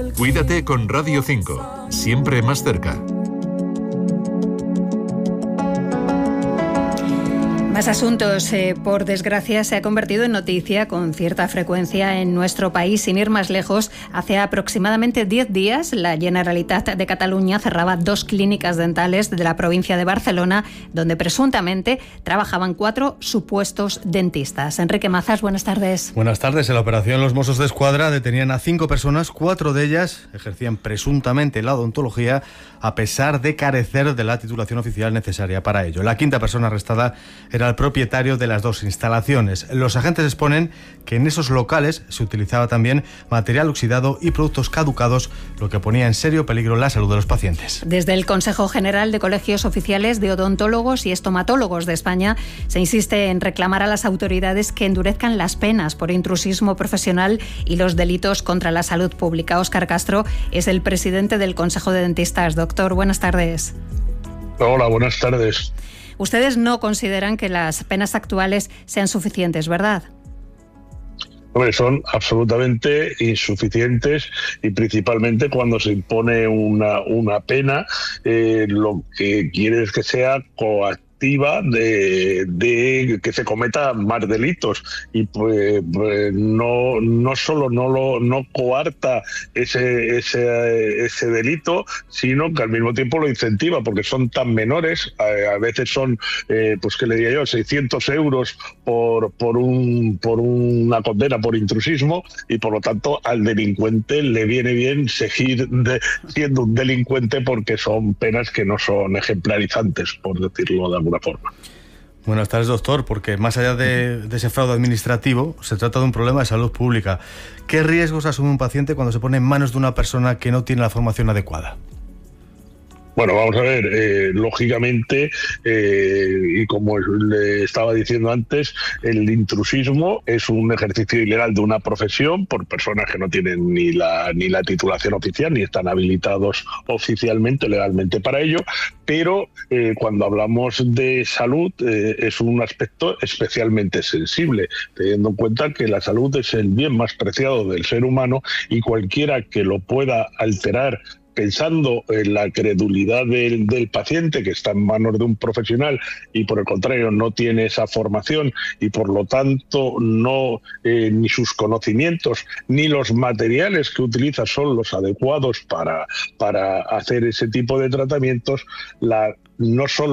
Cuídate con Radio 5, siempre más cerca. Más asuntos. Por desgracia, se ha convertido en noticia con cierta frecuencia en nuestro país. Sin ir más lejos, hace aproximadamente 10 días, la Generalitat de Cataluña cerraba 2 clínicas dentales de la provincia de Barcelona, donde presuntamente trabajaban 4 supuestos dentistas. Enrique Mazas, buenas tardes. Buenas tardes. En la operación, los Mossos d'Esquadra detenían a 5 personas. 4 de ellas ejercían presuntamente la odontología, a pesar de carecer de la titulación oficial necesaria para ello. La 5ª persona arrestada era el propietario de las 2 instalaciones. Los agentes exponen que en esos locales se utilizaba también material oxidado y productos caducados, lo que ponía en serio peligro la salud de los pacientes. Desde el Consejo General de Colegios Oficiales de Odontólogos y Estomatólogos de España se insiste en reclamar a las autoridades que endurezcan las penas por intrusismo profesional y los delitos contra la salud pública. Óscar Castro es el presidente del Consejo de Dentistas. Doctor, buenas tardes. Hola, buenas tardes. Ustedes no consideran que las penas actuales sean suficientes, ¿verdad? Hombre, son absolutamente insuficientes, y principalmente cuando se impone una pena, lo que quiere es que sea coactiva de que se cometan más delitos, y pues no solo no coarta ese delito, sino que al mismo tiempo lo incentiva, porque son tan menores. A veces son, pues que le diría yo, 600 euros por una condena por intrusismo, y por lo tanto al delincuente le viene bien seguir siendo un delincuente, porque son penas que no son ejemplarizantes, por decirlo de alguna forma. Buenas tardes, doctor, porque más allá de ese fraude administrativo, se trata de un problema de salud pública. ¿Qué riesgos asume un paciente cuando se pone en manos de una persona que no tiene la formación adecuada? Bueno, vamos a ver, lógicamente, y como le estaba diciendo antes, el intrusismo es un ejercicio ilegal de una profesión por personas que no tienen ni la titulación oficial, ni están habilitados oficialmente, legalmente para ello, pero cuando hablamos de salud es un aspecto especialmente sensible, teniendo en cuenta que la salud es el bien más preciado del ser humano, y cualquiera que lo pueda alterar pensando en la credulidad del paciente, que está en manos de un profesional y por el contrario no tiene esa formación, y por lo tanto no ni sus conocimientos ni los materiales que utiliza son los adecuados para hacer ese tipo de tratamientos, no solo